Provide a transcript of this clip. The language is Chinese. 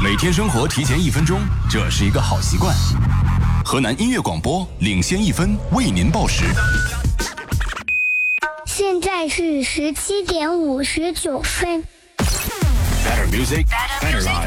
每天生活提前1分钟，这是一个好习惯。河南音乐广播领先1分，为您报时。 现在是17点59分。 Better music, better life.